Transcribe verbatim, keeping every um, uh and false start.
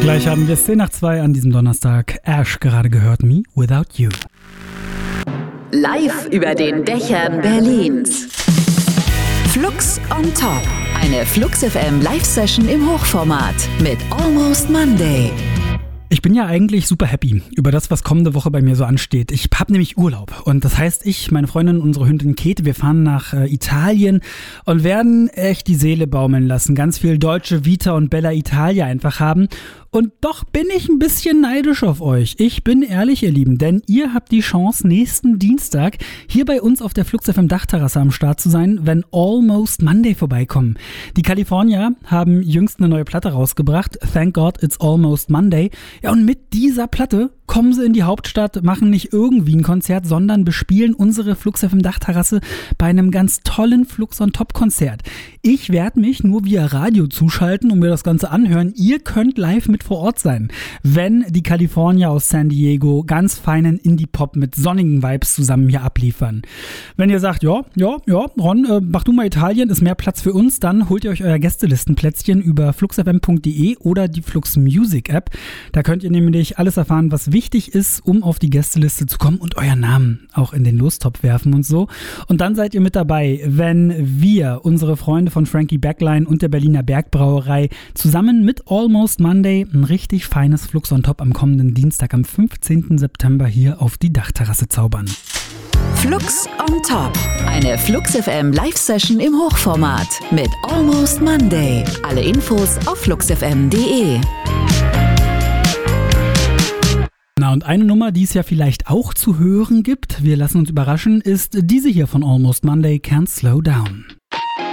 Gleich haben wir zehn nach zwei an diesem Donnerstag. Ash gerade gehört, Me Without You. Live über den Dächern Berlins. Flux on Top. Eine Flux F M Live-Session im Hochformat mit Almost Monday. Ich bin ja eigentlich super happy über das, was kommende Woche bei mir so ansteht. Ich habe nämlich Urlaub und das heißt, ich, meine Freundin, unsere Hündin Käthe, wir fahren nach äh, Italien und werden echt die Seele baumeln lassen. Ganz viel Dolce Vita und Bella Italia einfach haben. Und doch bin ich ein bisschen neidisch auf euch. Ich bin ehrlich, ihr Lieben, denn ihr habt die Chance, nächsten Dienstag hier bei uns auf der Flux F M Dachterrasse am Start zu sein, wenn Almost Monday vorbeikommen. Die California haben jüngst eine neue Platte rausgebracht. Thank God It's Almost Monday. Ja, und mit dieser Platte kommen sie in die Hauptstadt, machen nicht irgendwie ein Konzert, sondern bespielen unsere Flux F M Dachterrasse bei einem ganz tollen Flux on Top Konzert. Ich werde mich nur via Radio zuschalten und mir das Ganze anhören. Ihr könnt live mit vor Ort sein, wenn die California aus San Diego ganz feinen Indie-Pop mit sonnigen Vibes zusammen hier abliefern. Wenn ihr sagt, ja, ja, ja, Ron, äh, mach du mal Italien, ist mehr Platz für uns, dann holt ihr euch euer Gästelistenplätzchen über fluxfm punkt de oder die Flux Music App. Da könnt ihr nämlich alles erfahren, was wichtig ist, um auf die Gästeliste zu kommen und euren Namen auch in den Lostopf werfen und so. Und dann seid ihr mit dabei, wenn wir, unsere Freunde von Frankie Backline und der Berliner Bergbrauerei, zusammen mit Almost Monday ein richtig feines Flux on Top am kommenden Dienstag, am fünfzehnten September hier auf die Dachterrasse zaubern. Flux on Top. Eine Flux F M Live-Session im Hochformat mit Almost Monday. Alle Infos auf fluxfm punkt de. Na, und eine Nummer, die es ja vielleicht auch zu hören gibt, wir lassen uns überraschen, ist diese hier von Almost Monday, Can't Slow Down.